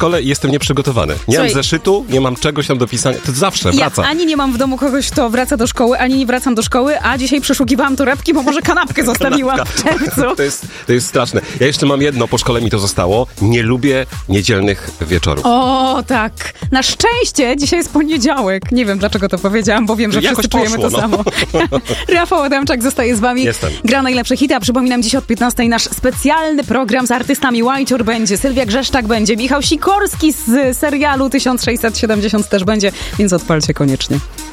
szkole i jestem nieprzygotowany. Nie mam zeszytu, nie mam czegoś tam do pisania. To zawsze wraca. Ja ani nie mam w domu kogoś, kto wraca do szkoły, ani nie wracam do szkoły, a dzisiaj przeszukiwałam torebki, bo może kanapkę zostawiłam w czerwcu. To jest straszne. Ja jeszcze mam jedno, po szkole mi to zostało. Nie lubię niedzielnych wieczorów. O, tak. Na szczęście dzisiaj jest poniedziałek. Nie wiem, dlaczego to powiedziałam, bo wiem, że wszyscy czujemy to samo. Rafał Adamczak zostaje z wami. Jestem. Gra najlepsze hity, a przypominam, dziś od 15 nasz specjalny program z artystami. Łajciur będzie, Sylwia Grzeszczak będzie, Michał Sikorski z serialu 1670 też będzie, więc odpalcie koniecznie.